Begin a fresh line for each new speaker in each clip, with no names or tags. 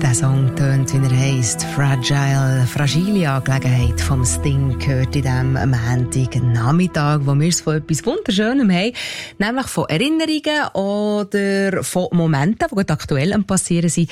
Der Song tönt, wie er heisst. Fragile Angelegenheit vom Sting gehört in diesem Montagnachmittag, wo wir es von etwas Wunderschönem haben, nämlich von Erinnerungen oder von Momenten, die gerade aktuell am Passieren sind.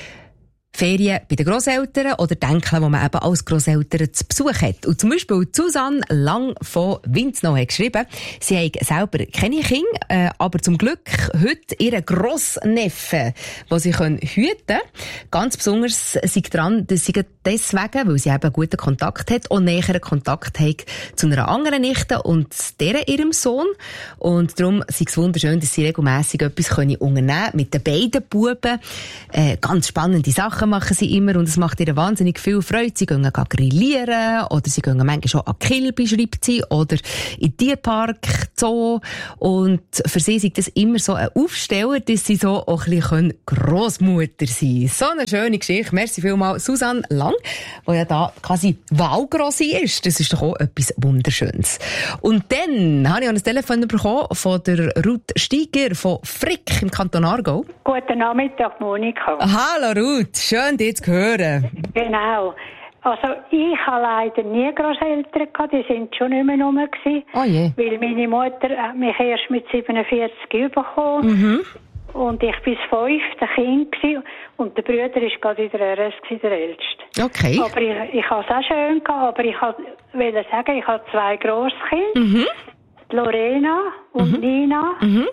Ferien bei den Grosseltern oder Denken, wo man eben als Grosseltern zu Besuch hat. Und zum Beispiel Susanne Lang von Winznau hat geschrieben, sie hat selber keine Kinder, aber zum Glück heute ihren Grossneffen, den sie hüten können. Ganz besonders sei dran, dass sie deswegen, weil sie eben guten Kontakt hat, auch näheren Kontakt hat zu einer anderen Nichte und deren ihrem Sohn. Und darum sei es wunderschön, dass sie regelmässig etwas unternehmen können mit den beiden Buben. Ganz spannende Sachen machen sie immer und es macht ihr wahnsinnig viel Freude. Sie gehen grillieren oder sie gehen manchmal schon an Kilby, schreibt sie, oder in den Tierpark, Zoo. Und für sie ist das immer so ein Aufsteller, dass sie so auch ein bisschen Grossmutter sein können. So eine schöne Geschichte. Merci vielmals, Susanne Lang, die ja da quasi Wahlgrossi ist. Das ist doch auch etwas Wunderschönes. Und dann habe ich ein Telefon bekommen von der Ruth Steiger von Frick im Kanton Aargau.
Guten Nachmittag, Monika.
Hallo Ruth, schön dich zu hören.
Genau. Also ich habe leider nie Grosseltern gehabt, die sind schon nicht mehr rum gewesen.
Oh je.
Weil meine Mutter hat mich erst mit 47 bekommen. Mhm. Und ich war das 5. Kind gewesen, und der Bruder war gerade in der RS, der Älteste.
Okay.
Aber ich habe es auch schön gehabt, aber ich wollte sagen, ich habe 2 Grosskinder. Mhm. Lorena und Nina. Mhm.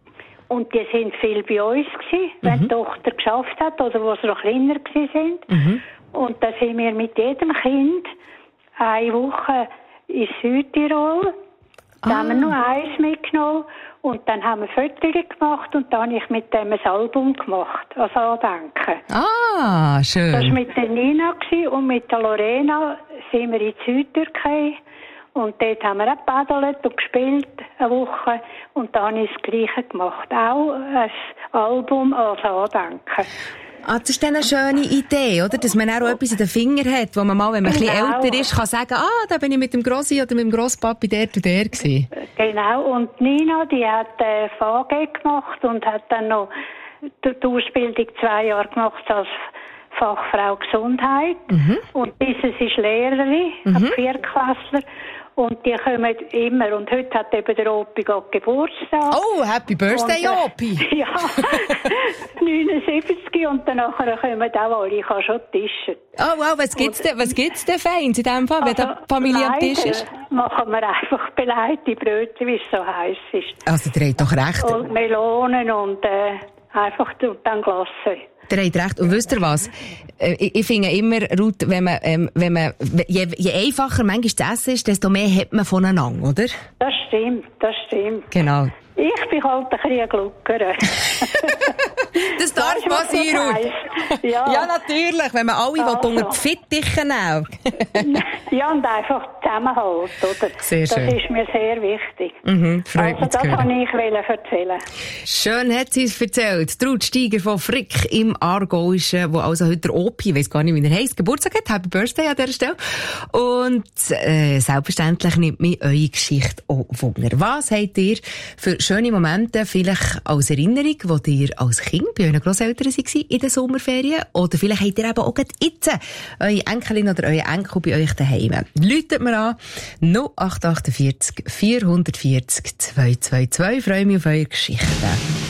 Und die sind viel bei uns gewesen, wenn die Tochter geschafft hat oder wo sie noch kleiner gewesen sind. Mhm. Und da sind wir mit jedem Kind eine Woche in Südtirol. Da haben wir nur eins mitgenommen. Und dann haben wir Fotos gemacht und dann habe ich mit dem ein Album gemacht, als Andenken.
Ah, schön.
Das war mit der Nina und mit der Lorena sind wir in die Südtürkei. Und dort haben wir auch gepaddelt und gespielt, eine Woche. Und dann habe ich das Gleiche gemacht. Auch ein Album als Andenken.
Ah, das ist dann eine schöne Idee, oder? Dass man auch etwas in den Fingern hat, wo man mal, wenn man ein bisschen älter ist, kann sagen, da bin ich mit dem Grossi oder mit dem Grosspapi der und der gewesen. Genau.
Und Nina, die hat VG gemacht und hat dann noch die Ausbildung 2 Jahre gemacht als Fachfrau Gesundheit. Mhm. Und dieses ist Lehrerin, ein Viertklässler. Und die kommen immer. Und heute hat eben der Opi Geburtstag.
Oh, Happy Birthday, und, Opi!
Ja, 79. Und danach kommen auch alle. Ich habe schon tischen.
Oh, wow, was gibt's denn Feins in dem Fall, wenn da Familie am Tisch ist?
Machen wir einfach belegte Brötchen, wie es so heiß ist.
Also, der hat doch recht.
Und Melonen und einfach dann Glasse.
Der hat recht. Und wisst ihr was? Ich finde immer, Ruth, wenn man, je einfacher manchmal zu essen ist, desto mehr hat man voneinander, oder?
Das stimmt.
Genau.
Ich bin halt ein bisschen Glucker.
Das darf man sein, Ruth. Ja, natürlich. Wenn man alle unter die Fittiche nehmen.
Ja, und einfach Zusammenhalt, oder?
Sehr schön.
Das ist mir sehr wichtig.
Freut mich
das kann ich erzählen.
Schön hat sie es erzählt. Ruth Steiger von Frick im Aargauischen, wo also heute der Opi, ich weiss gar nicht, wie er heisst, Geburtstag hat. Happy Birthday an dieser Stelle. Und selbstverständlich nimmt mich eure Geschichte auch Wunder. Was habt ihr für schöne Momente, vielleicht als Erinnerung, wo ihr als Kind bei euren Grosseltern waren in den Sommerferien? Oder vielleicht habt ihr eben auch jetzt eure Enkelin oder euren Enkel bei euch daheim. Läutet mir an 0848 440 222. Freue mich auf eure Geschichten.